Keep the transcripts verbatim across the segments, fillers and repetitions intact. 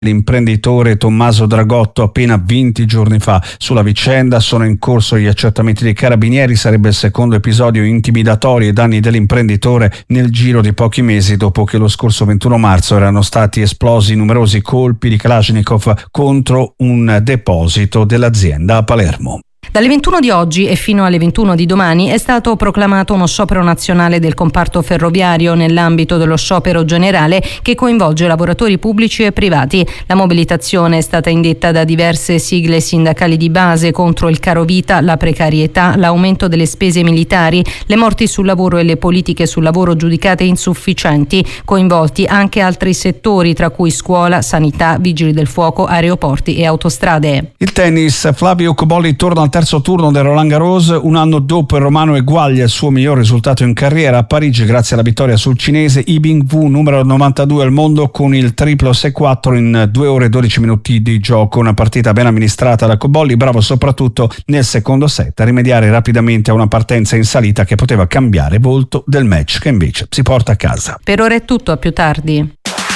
L'imprenditore Tommaso Dragotto appena venti giorni fa. Sulla vicenda sono in corso gli accertamenti dei carabinieri, sarebbe il secondo episodio intimidatorio ai danni dell'imprenditore nel giro di pochi mesi dopo che lo scorso ventuno marzo erano stati esplosi numerosi colpi di Kalashnikov contro un deposito dell'azienda a Palermo. Dalle ventuno di oggi e fino alle ventuno di domani è stato proclamato uno sciopero nazionale del comparto ferroviario nell'ambito dello sciopero generale che coinvolge lavoratori pubblici e privati. La mobilitazione è stata indetta da diverse sigle sindacali di base contro il caro vita, la precarietà, l'aumento delle spese militari, le morti sul lavoro e le politiche sul lavoro giudicate insufficienti. Coinvolti anche altri settori, tra cui scuola, sanità, vigili del fuoco, aeroporti e autostrade. Il tennis, Flavio Cobolli torna al terzo turno del Roland Garros. Un anno dopo il romano eguaglia il suo miglior risultato in carriera a Parigi grazie alla vittoria sul cinese Yibing Wu, numero novantadue al mondo, con il triplo sei quattro in due ore e dodici minuti di gioco. Una partita ben amministrata da Cobolli, bravo soprattutto nel secondo set a rimediare rapidamente a una partenza in salita che poteva cambiare volto del match, che invece si porta a casa. Per ora è tutto, a più tardi.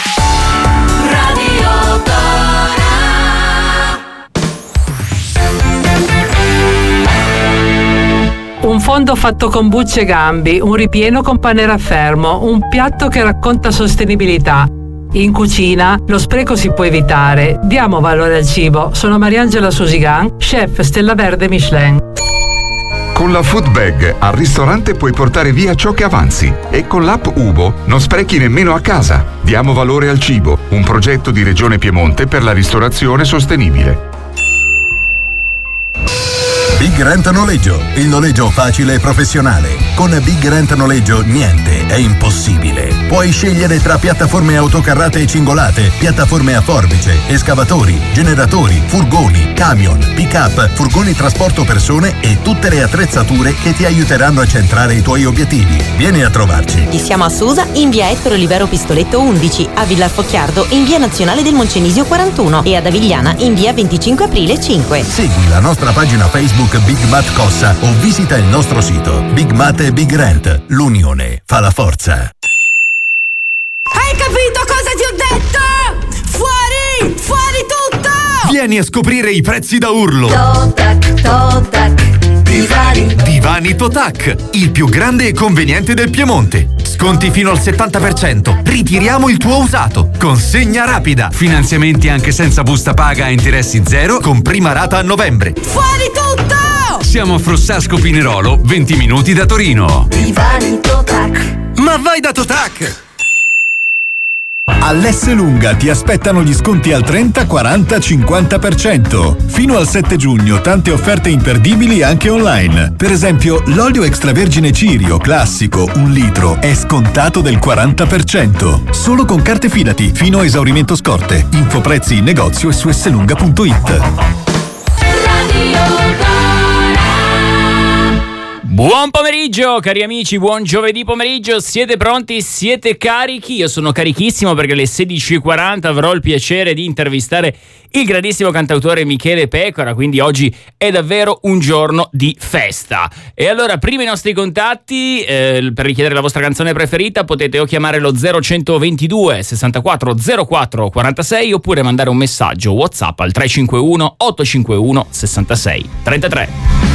Un fondo fatto con bucce e gambi, un ripieno con pane raffermo, un piatto che racconta sostenibilità. In cucina lo spreco si può evitare. Diamo valore al cibo. Sono Mariangela Susigan, chef Stella Verde Michelin. Con la Food Bag al ristorante puoi portare via ciò che avanzi e con l'app Ubo non sprechi nemmeno a casa. Diamo valore al cibo, un progetto di Regione Piemonte per la ristorazione sostenibile. Big Rent Noleggio, il noleggio facile e professionale. Con Big Rent Noleggio niente è impossibile. Puoi scegliere tra piattaforme autocarrate e cingolate, piattaforme a forbice, escavatori, generatori, furgoni, camion, pick-up, furgoni trasporto persone e tutte le attrezzature che ti aiuteranno a centrare i tuoi obiettivi. Vieni a trovarci. Ci siamo a Susa in via Ettore Olivero Pistoletto undici, a Villarfocchiardo in via Nazionale del Moncenisio quarantuno e ad Avigliana in via venticinque aprile cinque. Segui la nostra pagina Facebook Big Mat Cossa o visita il nostro sito. Big Mat e Big Rent, l'unione fa la forza. Hai capito cosa ti ho detto? Fuori! Fuori tutto! Vieni a scoprire i prezzi da urlo. Totac, Totac, Divani. Divani Totac, il più grande e conveniente del Piemonte. Sconti fino al settanta per cento. Ritiriamo il tuo usato. Consegna rapida. Finanziamenti anche senza busta paga a interessi zero con prima rata a novembre. Fuori tutto! Siamo a Frossasco Pinerolo, venti minuti da Torino. Divani Totac. Ma vai da Totac! All'Esselunga ti aspettano gli sconti al trenta, quaranta, cinquanta per cento. Fino al sette giugno tante offerte imperdibili anche online. Per esempio, l'olio extravergine Cirio classico un litro è scontato del quaranta per cento. Solo con carte Fidati, fino a esaurimento scorte. Info prezzi in negozio e su esselunga punto it. Buon pomeriggio cari amici, buon giovedì pomeriggio, siete pronti, siete carichi? Io sono carichissimo perché alle sedici e quaranta avrò il piacere di intervistare il grandissimo cantautore Michele Pecora, quindi oggi è davvero un giorno di festa. E allora, prima i nostri contatti, eh, per richiedere la vostra canzone preferita potete o chiamare lo zero centoventidue sessantaquattro zero quattro quarantasei oppure mandare un messaggio WhatsApp al tre cinque uno otto cinque uno sessantasei trentatré.